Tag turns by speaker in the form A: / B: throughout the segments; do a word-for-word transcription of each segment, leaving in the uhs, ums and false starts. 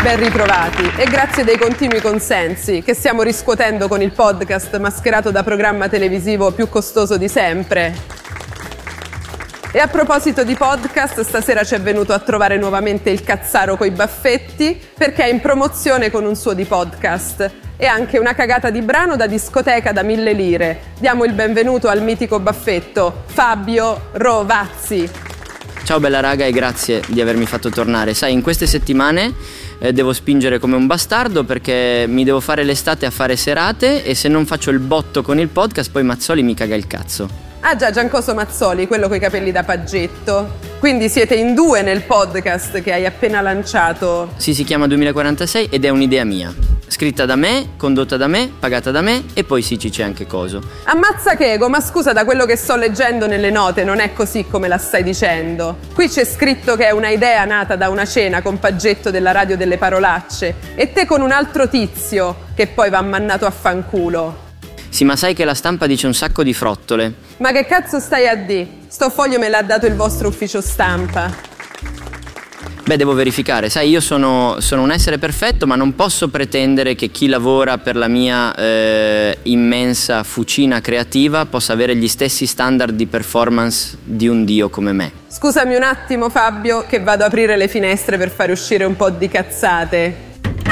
A: Ben ritrovati e grazie dei continui consensi che stiamo riscuotendo con il podcast mascherato da programma televisivo più costoso di sempre. E a proposito di podcast, stasera ci è venuto a trovare nuovamente il Cazzaro coi baffetti perché è in promozione con un suo di podcast e anche una cagata di brano da discoteca da mille lire. Diamo il benvenuto al mitico baffetto Fabio Rovazzi.
B: Ciao bella raga e grazie di avermi fatto tornare. Sai, in queste settimane eh, devo spingere come un bastardo perché mi devo fare l'estate a fare serate e se non faccio il botto con il podcast poi Mazzoli mi caga il cazzo.
A: Ah già, Giancoso Mazzoli, quello coi capelli da paggetto. Quindi siete in due nel podcast che hai appena lanciato.
B: Sì, si chiama duemilaquarantasei ed è un'idea mia. Scritta da me, condotta da me, pagata da me e poi sì, ci c'è anche Coso.
A: Ammazza che ego, ma scusa, da quello che sto leggendo nelle note non è così come la stai dicendo. Qui c'è scritto che è una idea nata da una cena con Paggetto della radio delle parolacce e te con un altro tizio che poi va mannato a fanculo.
B: Sì, ma sai che la stampa dice un sacco di frottole.
A: Ma che cazzo stai a di? Sto foglio me l'ha dato il vostro ufficio stampa.
B: Beh, devo verificare, sai, io sono, sono un essere perfetto, ma non posso pretendere che chi lavora per la mia eh, immensa fucina creativa possa avere gli stessi standard di performance di un dio come me.
A: Scusami un attimo, Fabio, che vado a aprire le finestre per fare uscire un po' di cazzate.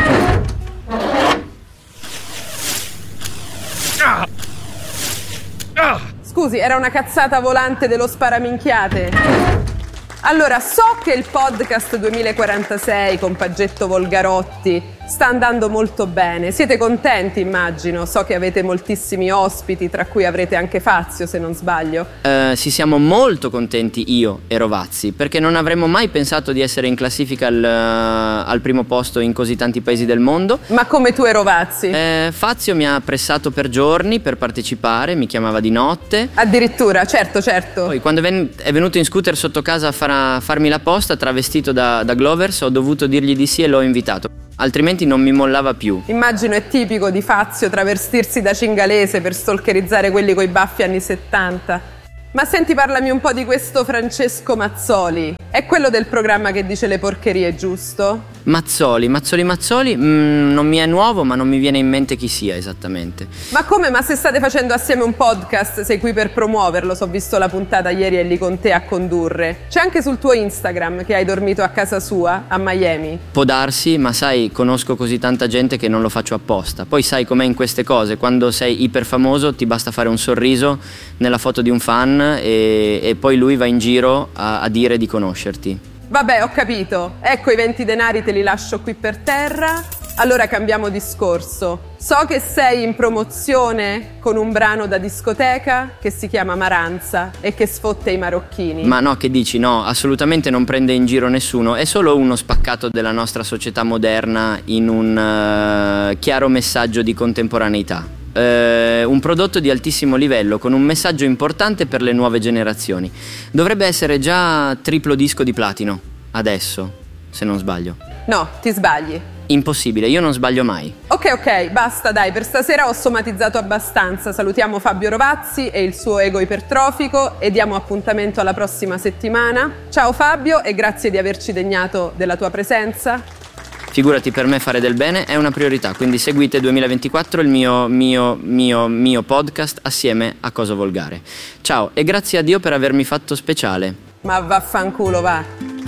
A: Scusi, era una cazzata volante dello sparaminchiate? Allora, so che il podcast duemilaquarantasei con Paggetto Volgarotti sta andando molto bene. Siete contenti, immagino? So che avete moltissimi ospiti, tra cui avrete anche Fazio, se non sbaglio.
B: Uh, sì, siamo molto contenti io e Rovazzi, perché non avremmo mai pensato di essere in classifica al, uh, al primo posto in così tanti paesi del mondo.
A: Ma come tu e Rovazzi?
B: Uh, Fazio mi ha pressato per giorni per partecipare, mi chiamava di notte.
A: Addirittura, certo, certo.
B: Poi quando è venuto in scooter sotto casa a, far, a farmi la posta, travestito da, da Glovers, ho dovuto dirgli di sì e l'ho invitato. Altrimenti non mi mollava più.
A: Immagino è tipico di Fazio travestirsi da cingalese per stalkerizzare quelli coi baffi anni settanta. Ma senti, parlami un po' di questo Francesco Mazzoli. È quello del programma che dice le porcherie, giusto?
B: Mazzoli, Mazzoli, Mazzoli, mm, non mi è nuovo, ma non mi viene in mente chi sia esattamente.
A: Ma come? Ma se state facendo assieme un podcast, sei qui per promuoverlo? So, ho visto la puntata ieri e lì con te a condurre. C'è anche sul tuo Instagram che hai dormito a casa sua, a Miami.
B: Può darsi, ma sai, conosco così tanta gente che non lo faccio apposta. Poi sai com'è in queste cose, quando sei iper famoso ti basta fare un sorriso nella foto di un fan e, e poi lui va in giro a, a dire di conoscerti.
A: Vabbè, ho capito. Ecco, i venti denari te li lascio qui per terra. Allora cambiamo discorso. So che sei in promozione con un brano da discoteca che si chiama Maranza e che sfotte i marocchini.
B: Ma no, che dici? No, assolutamente non prende in giro nessuno. È solo uno spaccato della nostra società moderna in un uh, chiaro messaggio di contemporaneità. Uh, un prodotto di altissimo livello con un messaggio importante per le nuove generazioni. Dovrebbe essere già triplo disco di platino adesso, se non sbaglio.
A: No, ti sbagli.
B: Impossibile, io non sbaglio mai.
A: Ok, ok, basta dai, per stasera ho somatizzato abbastanza. Salutiamo Fabio Rovazzi e il suo ego ipertrofico e diamo appuntamento alla prossima settimana. Ciao Fabio e grazie di averci degnato della tua presenza.
B: Figurati, per me fare del bene è una priorità, quindi seguite duemilaventiquattro il mio, mio, mio, mio podcast assieme a Coso Volgare. Ciao e grazie a Dio per avermi fatto speciale.
A: Ma vaffanculo, va.